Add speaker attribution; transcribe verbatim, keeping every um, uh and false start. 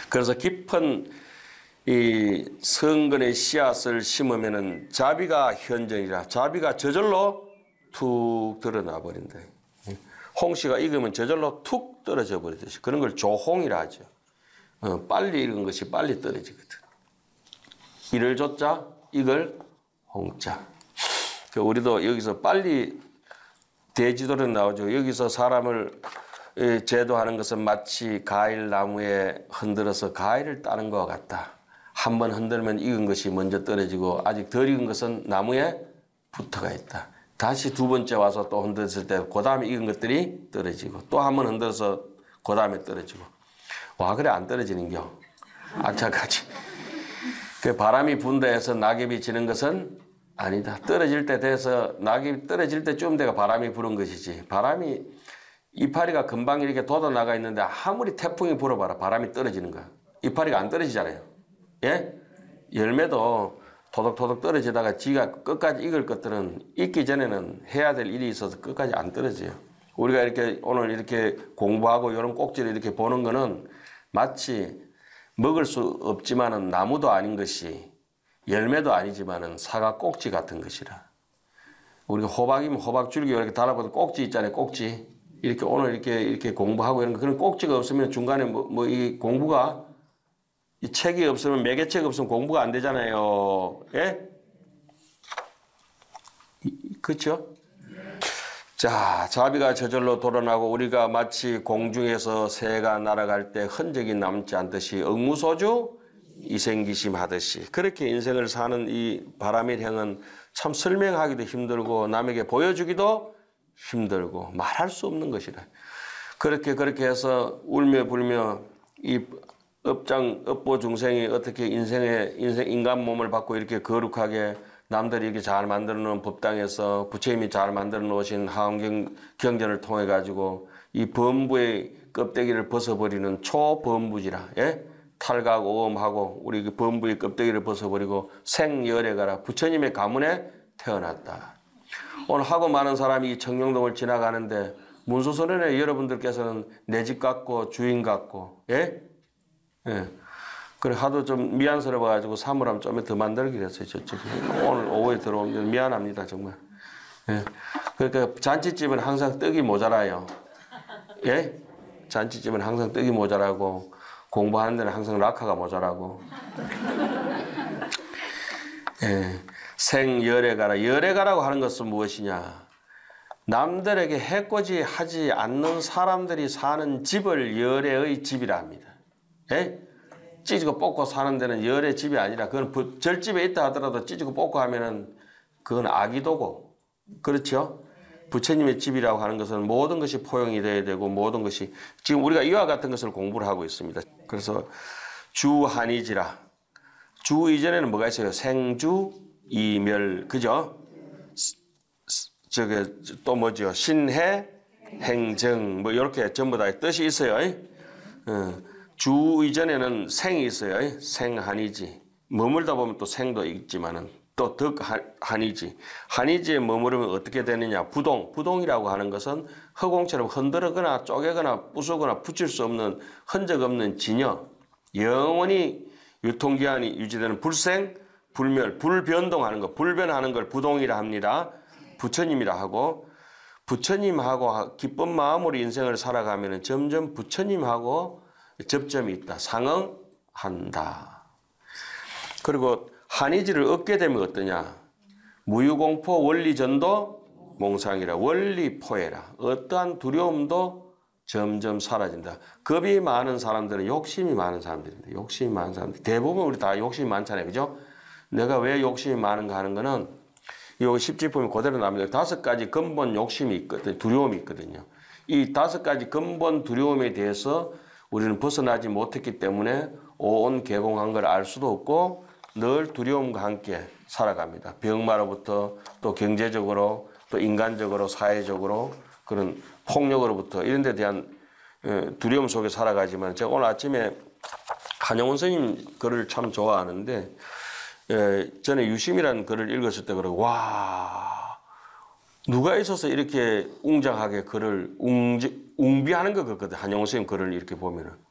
Speaker 1: 그래서 깊은 이 성근의 씨앗을 심으면은 자비가 현전이라 자비가 저절로 툭 드러나 버린다. 홍씨가 익으면 저절로 툭 떨어져 버리듯이 그런 걸 조홍이라 하죠. 어, 빨리 익은 것이 빨리 떨어지거든. 이를 조자 이걸 홍자. 우리도 여기서 빨리 대지도는 나오죠. 여기서 사람을 제도하는 것은 마치 가일 나무에 흔들어서 가일을 따는 것과 같다. 한번 흔들면 익은 것이 먼저 떨어지고 아직 덜 익은 것은 나무에 붙어가 있다. 다시 두 번째 와서 또 흔들었을 때 그 다음에 익은 것들이 떨어지고 또 한 번 흔들어서 그 다음에 떨어지고. 와 그래 안 떨어지는겨. 악착같이. 그 바람이 분다 해서 낙엽이 지는 것은 아니다. 떨어질 때 돼서 낙엽이 떨어질 때쯤 돼가 바람이 부는 것이지. 바람이 이파리가 금방 이렇게 돋아나가 있는데 아무리 태풍이 불어봐라 바람이 떨어지는 거야. 이파리가 안 떨어지잖아요. 예? 열매도 토덕토덕 떨어지다가 지가 끝까지 익을 것들은 익기 전에는 해야 될 일이 있어서 끝까지 안 떨어져요. 우리가 이렇게 오늘 이렇게 공부하고 이런 꼭지를 이렇게 보는 거는 마치 먹을 수 없지만은 나무도 아닌 것이 열매도 아니지만은 사과 꼭지 같은 것이라. 우리가 호박이면 호박 줄기 이렇게 달라붙은 꼭지 있잖아요. 꼭지. 이렇게 오늘 이렇게 이렇게 공부하고 이런 거 그런 꼭지가 없으면 중간에 뭐 뭐 이 공부가 이 책이 없으면 매개책 없으면 공부가 안 되잖아요. 예? 그렇죠? 자, 자비가 저절로 돌아나고 우리가 마치 공중에서 새가 날아갈 때 흔적이 남지 않듯이 응무소주 이생기심 하듯이 그렇게 인생을 사는 이 바람의 향은 참 설명하기도 힘들고 남에게 보여주기도 힘들고 말할 수 없는 것이라. 그렇게 그렇게 해서 울며 불며 이 업장 업보 중생이 어떻게 인생의 인생 인간 몸을 받고 이렇게 거룩하게 남들이 이렇게 잘 만들어 놓은 법당에서 부처님이 잘 만들어 놓으신 하원경 경전을 통해 가지고 이 범부의 껍데기를 벗어버리는 초범부지라. 예? 탈각 오음하고 우리 그 범부의 껍데기를 벗어버리고 생열에 가라. 부처님의 가문에 태어났다. 오늘 하고 많은 사람이 이 청룡동을 지나가는데 문수선언에 여러분들께서는 내 집 같고 주인 같고 예? 예. 그래 하도 좀 미안스러워가지고 사물함 좀 더 만들기로 했어요. 저쪽에. 오늘 오후에 들어오면 미안합니다 정말. 예. 그러니까 잔치집은 항상 떡이 모자라요. 예? 잔치집은 항상 떡이 모자라고 공부하는 데는 항상 락카가 모자라고. 예. 생열에 가라. 열에 가라고 하는 것은 무엇이냐? 남들에게 해코지 하지 않는 사람들이 사는 집을 열애의 집이라 합니다. 예? 찢고 뽑고 사는 데는 열의 집이 아니라 그건 절집에 있다 하더라도 찢고 뽑고 하면은 그건 아기도고 그렇죠? 부처님의 집이라고 하는 것은 모든 것이 포용이 되어야 되고 모든 것이 지금 우리가 이와 같은 것을 공부를 하고 있습니다. 그래서 주한이지라. 주 이전에는 뭐가 있어요? 생주 이멸 그죠? 저게 또 뭐죠? 신해 행정 뭐 이렇게 전부 다 뜻이 있어요. 어. 주 이전에는 생이 있어요. 생한이지. 머물다 보면 또 생도 있지만은 또 덕한이지. 한이지에 머무르면 어떻게 되느냐. 부동. 부동이라고 하는 것은 허공처럼 흔들거나 쪼개거나 부수거나 붙일 수 없는 흔적 없는 진여. 영원히 유통기한이 유지되는 불생, 불멸, 불변동하는 것. 불변하는 걸 부동이라 합니다. 부처님이라 하고 부처님하고 기쁜 마음으로 인생을 살아가면 점점 부처님하고 접점이 있다. 상응한다. 그리고 한이지를 얻게 되면 어떠냐. 무유공포 원리전도 몽상이라. 원리포해라. 어떠한 두려움도 점점 사라진다. 겁이 많은 사람들은 욕심이 많은 사람들입니다. 욕심이 많은 사람들. 대부분 우리 다 욕심이 많잖아요. 그죠? 내가 왜 욕심이 많은가 하는 거는 이 십지품이 그대로 나옵니다. 다섯 가지 근본 욕심이 있거든요. 두려움이 있거든요. 이 다섯 가지 근본 두려움에 대해서 우리는 벗어나지 못했기 때문에 온 개공한 걸 알 수도 없고 늘 두려움과 함께 살아갑니다. 병마로부터 또 경제적으로 또 인간적으로 사회적으로 그런 폭력으로부터 이런 데 대한 두려움 속에 살아가지만 제가 오늘 아침에 한영훈 선생님 글을 참 좋아하는데 전에 유심이라는 글을 읽었을 때 그러고 와 누가 있어서 이렇게 웅장하게 글을 웅지, 웅비하는 것 같거든. 한영훈 선생님 글을 이렇게 보면은.